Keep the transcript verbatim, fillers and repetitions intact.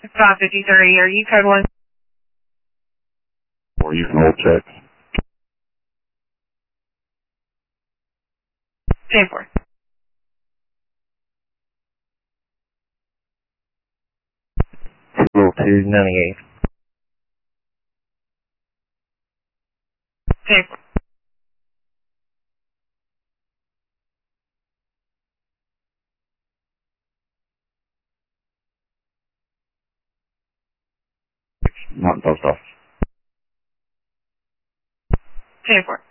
five fifty-three, are you code one? Or you can hold check. ten four. two ninety-eight. ten four. Not post office. ten four.